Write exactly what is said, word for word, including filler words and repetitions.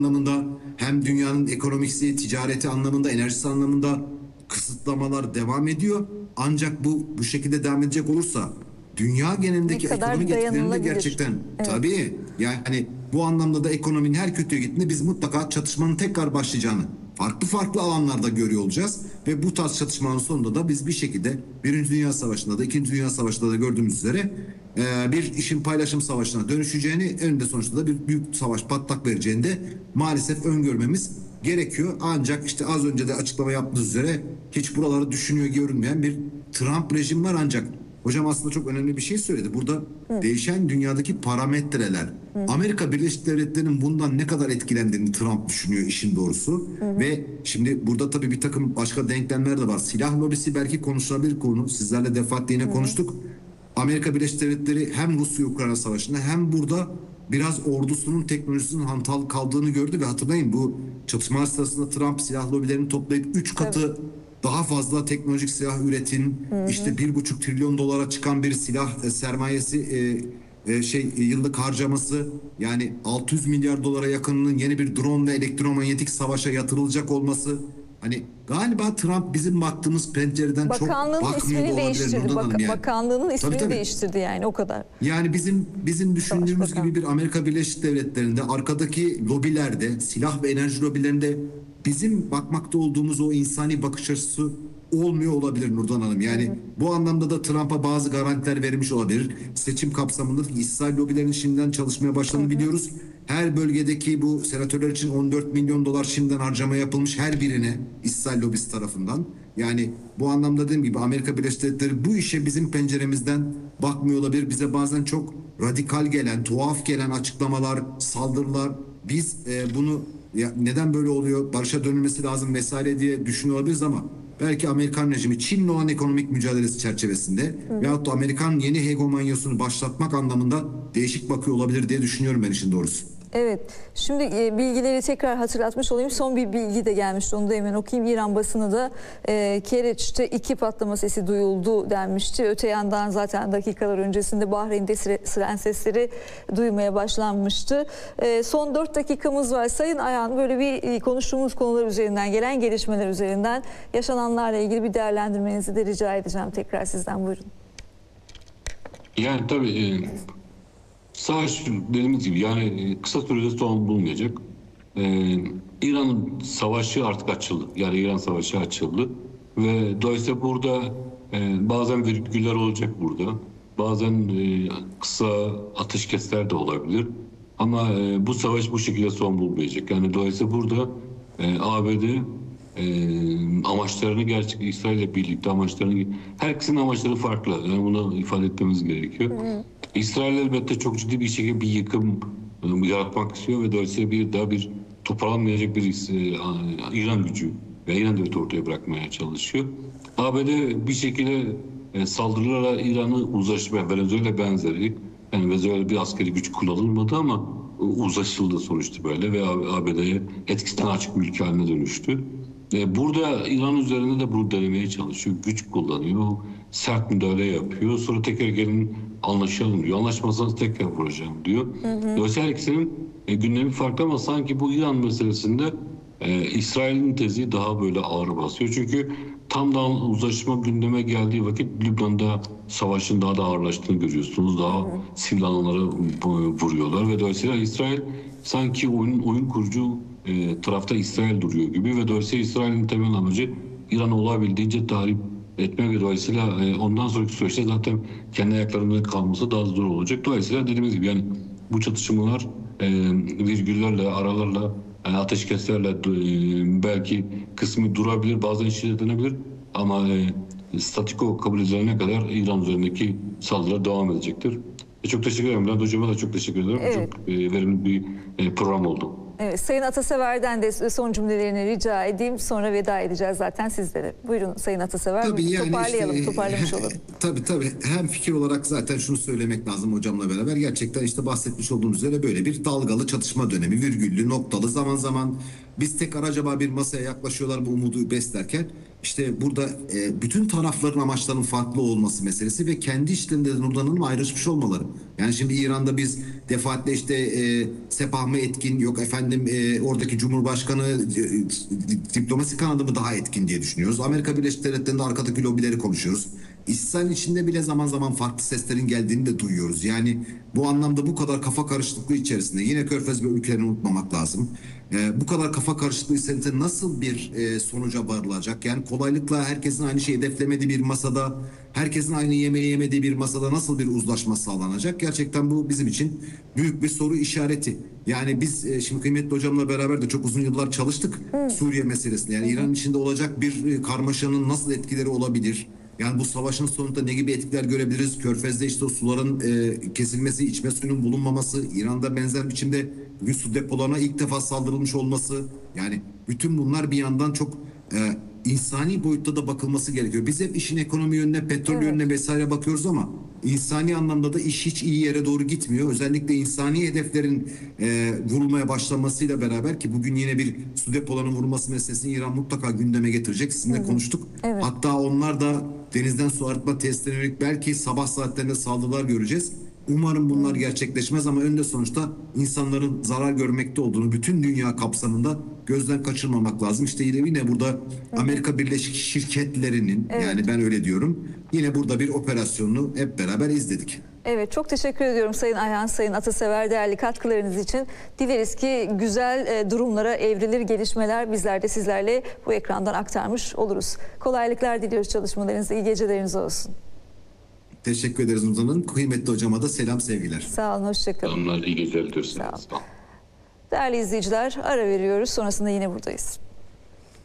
anlamında hem dünyanın ekonomisi, ticareti anlamında, enerjisi anlamında kısıtlamalar devam ediyor. Ancak bu bu şekilde devam edecek olursa dünya Ne genelindeki kadar ekonomik etkilerinde dayanılabilir? gerçekten Evet. tabii yani bu anlamda da ekonominin her kötüye gittiğinde biz mutlaka çatışmanın tekrar başlayacağını farklı farklı alanlarda görüyor olacağız ve bu tarz çatışmanın sonunda da biz bir şekilde Birinci Dünya Savaşı'nda da İkinci Dünya Savaşı'nda da gördüğümüz üzere e, bir işin paylaşım savaşına dönüşeceğini, önünde sonuçta da bir büyük savaş patlak vereceğini de maalesef öngörmemiz gerekiyor. Ancak işte az önce de açıklama yaptığınız üzere hiç buraları düşünüyor görünmeyen bir Trump rejim var. Ancak hocam aslında çok önemli bir şey söyledi. Burada Hı. değişen dünyadaki parametreler. Hı. Amerika Birleşik Devletleri'nin bundan ne kadar etkilendiğini Trump düşünüyor işin doğrusu. Hı. Ve şimdi burada tabii bir takım başka denklemler de var. Silah lobisi belki konuşulabilir konu. Sizlerle defaatle yine Hı. konuştuk. Amerika Birleşik Devletleri hem Rusya-Ukrayna savaşında hem burada biraz ordusunun teknolojisinin hantal kaldığını gördü ve hatırlayın bu çatışmalar sırasında Trump silah lobilerini toplayıp üç katı evet. daha fazla teknolojik silah üretin, hı hı. işte bir buçuk trilyon dolara çıkan bir silah sermayesi e, e, şey e, yıllık harcaması, yani altı yüz milyar dolara yakınının yeni bir drone ve elektromanyetik savaşa yatırılacak olması. Hani galiba Trump bizim baktığımız pencereden Bakanlığın çok bakmıyor ismini değiştirdi. Bak, yani. Bakanlığının ismini tabii, tabii. değiştirdi yani o kadar. Yani bizim bizim düşündüğümüz gibi bir Amerika Birleşik Devletleri'nde arkadaki lobilerde, silah ve enerji lobilerinde bizim bakmakta olduğumuz o insani bakış açısı olmuyor olabilir Nurdan Hanım. Yani hı hı. bu anlamda da Trump'a bazı garantiler vermiş olabilir. Seçim kapsamında İsrail lobilerinin şimdiden çalışmaya başladığını hı hı. biliyoruz. Her bölgedeki bu senatörler için on dört milyon dolar şimdiden harcama yapılmış her birine İsrail lobisi tarafından. Yani bu anlamda dediğim gibi Amerika Birleşik Devletleri bu işe bizim penceremizden bakmıyor olabilir. Bize bazen çok radikal gelen, tuhaf gelen açıklamalar, saldırılar. Biz e, bunu ya neden böyle oluyor, barışa dönülmesi lazım vesaire diye düşünüyor olabiliriz ama belki Amerikan rejimi Çin'le olan ekonomik mücadelesi çerçevesinde Hı. veyahut da Amerikan yeni hegemonyasını başlatmak anlamında değişik bakıyor olabilir diye düşünüyorum ben işin doğrusu. Evet. Şimdi e, bilgileri tekrar hatırlatmış olayım. Son bir bilgi de gelmişti. Onu da hemen okuyayım. İran basını da e, Kereç'te iki patlama sesi duyuldu denmişti. Öte yandan zaten dakikalar öncesinde Bahreyn'de siren sesleri duymaya başlanmıştı. E, son dört dakikamız var. Sayın Ayhan, böyle bir e, konuştuğumuz konular üzerinden, gelen gelişmeler üzerinden yaşananlarla ilgili bir değerlendirmenizi de rica edeceğim. Tekrar sizden buyurun. Yani tabii e... Savaş dediğimiz gibi yani kısa sürede son bulmayacak. Ee, İran savaşı artık açıldı. Yani İran savaşı açıldı. Ve dolayısıyla burada e, bazen virgüller olacak burada. Bazen e, kısa ateşkesler de olabilir. Ama e, bu savaş bu şekilde son bulmayacak. Yani dolayısıyla burada e, A B D e, amaçlarını gerçek İsrail ile birlikte amaçlarını, herkesin amaçları farklı. Yani bunu ifade etmemiz gerekiyor. Hı. İsrail elbette çok ciddi bir şekilde bir yıkım e, yaratmak istiyor ve dolayısıyla bir daha bir toparlanmayacak bir e, İran gücü ve İran devleti ortaya bırakmaya çalışıyor. A B D bir şekilde e, saldırılarla İran'ı uzlaşmaya, Venezuela benzeri, yani Venezuela bir askeri güç kullanılmadı ama uzlaşıldı sonuçta böyle ve A B D'ye etkisinden açık bir ülke haline dönüştü. E, burada İran üzerinde de bunu denemeye çalışıyor, güç kullanıyor, sert müdahale yapıyor. Sonra tekrar gelin anlaşalım diyor. Anlaşmazsanız tekrar vuracağım diyor. Hı hı. Dolayısıyla her ikisinin e, gündemi farklı ama sanki bu İran meselesinde e, İsrail'in tezi daha böyle ağır basıyor. Çünkü tam da uzlaşma gündeme geldiği vakit Lübnan'da savaşın daha da ağırlaştığını görüyorsunuz. Daha sivil alanlara vuruyorlar ve dolayısıyla İsrail sanki oyun, oyun kurucu e, tarafta İsrail duruyor gibi ve dolayısıyla İsrail'in temel amacı İran'ı olabildiğince tahrip etmek ve dolayısıyla e, ondan sonraki süreçte zaten kendi ayaklarında kalması daha zor olacak. Dolayısıyla dediğimiz gibi yani bu çatışmalar e, virgüllerle, aralarla, yani ateşkeslerle e, belki kısmı durabilir, bazen şiddetlenebilir ama e, statiko kabul edilene kadar İran üzerindeki saldırılar devam edecektir. E, çok teşekkür ederim. Bülent Hocam'a da çok teşekkür ederim. Evet. Çok e, verimli bir e, program oldu. Evet, Sayın Atasever'den de son cümlelerini rica edeyim. Sonra veda edeceğiz zaten sizlere. Buyurun Sayın Atasever. Tabii yani toparlayalım, işte, toparlamış olalım. Tabii tabii. Hem fikir olarak zaten şunu söylemek lazım hocamla beraber. Gerçekten işte bahsetmiş olduğumuz üzere böyle bir dalgalı çatışma dönemi, virgüllü, noktalı, zaman zaman biz tekrar acaba bir masaya yaklaşıyorlar mı umudu beslerken işte burada e, bütün tarafların amaçlarının farklı olması meselesi ve kendi işlerinde nurlarının ayrışmış olmaları. Yani şimdi İran'da biz defaatle işte e, Sepah mı etkin, yok efendim e, oradaki Cumhurbaşkanı e, diplomasi kanadı mı daha etkin diye düşünüyoruz. Amerika Birleşik Devletleri'nde arkadaki lobileri konuşuyoruz. İsrail içinde bile zaman zaman farklı seslerin geldiğini de duyuyoruz. Yani bu anlamda bu kadar kafa karışıklığı içerisinde yine Körfez ve ülkelerini unutmamak lazım. Ee, bu kadar kafa karışıklığı içerisinde nasıl bir e, sonuca varılacak? Yani kolaylıkla herkesin aynı şeyi hedeflemediği bir masada, herkesin aynı yemeği yemediği bir masada nasıl bir uzlaşma sağlanacak? Gerçekten bu bizim için büyük bir soru işareti. Yani biz e, şimdi kıymetli hocamla beraber de çok uzun yıllar çalıştık Suriye meselesinde. Yani İran içinde olacak bir e, karmaşanın nasıl etkileri olabilir? Yani bu savaşın sonunda ne gibi etkiler görebiliriz? Körfez'de işte o suların e, kesilmesi, içme suyunun bulunmaması, İran'da benzer biçimde bugün su depolarına ilk defa saldırılmış olması. Yani bütün bunlar bir yandan çok e, insani boyutta da bakılması gerekiyor. Biz hep işin ekonomi yönüne, petrol Evet. yönüne vesaire bakıyoruz ama insani anlamda da iş hiç iyi yere doğru gitmiyor. Özellikle insani hedeflerin e, vurulmaya başlamasıyla beraber ki bugün yine bir su depolarının vurulması meselesini İran mutlaka gündeme getirecek. Sizinle konuştuk. Evet. Hatta onlar da denizden su arıtma testlerine yönelik belki sabah saatlerinde saldırılar göreceğiz. Umarım bunlar gerçekleşmez ama önde sonuçta insanların zarar görmekte olduğunu bütün dünya kapsamında gözden kaçırmamak lazım. İşte yine, yine burada Amerika Birleşik Şirketlerinin Evet. yani ben öyle diyorum. Yine burada bir operasyonunu hep beraber izledik. Evet, çok teşekkür ediyorum Sayın Ayhan, Sayın Atasever, değerli katkılarınız için. Dileriz ki güzel e, durumlara evrilir gelişmeler bizler de sizlerle bu ekrandan aktarmış oluruz. Kolaylıklar diliyoruz çalışmalarınızda, iyi geceleriniz olsun. Teşekkür ederiz Nurdan Hanım. Kıymetli hocama da selam sevgiler. Sağ olun, hoşçakalın. Onlar iyi geceler diliyoruz. Sağ ol. Sağ olun. Değerli izleyiciler, ara veriyoruz, sonrasında yine buradayız.